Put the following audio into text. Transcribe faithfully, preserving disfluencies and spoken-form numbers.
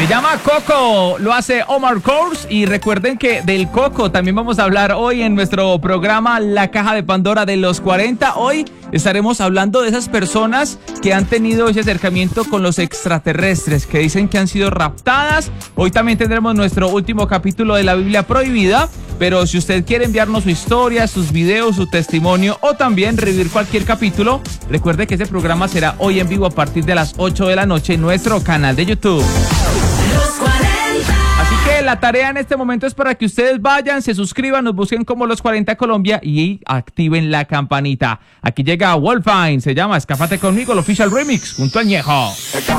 Se llama Coco, lo hace Omar Course y recuerden que del Coco también vamos a hablar hoy en nuestro programa La Caja de Pandora de los cuarenta. Hoy estaremos hablando de esas personas que han tenido ese acercamiento con los extraterrestres, que dicen que han sido raptadas. Hoy también tendremos nuestro último capítulo de la Biblia Prohibida, pero si usted quiere enviarnos su historia, sus videos, su testimonio o también revivir cualquier capítulo, recuerde que ese programa será hoy en vivo a partir de las ocho de la noche en nuestro canal de YouTube. Así que la tarea en este momento es para que ustedes vayan, se suscriban, nos busquen como Los cuarenta Colombia y activen la campanita. Aquí llega Wolfine, se llama Escápate Conmigo, el Official Remix, junto a Ñejo.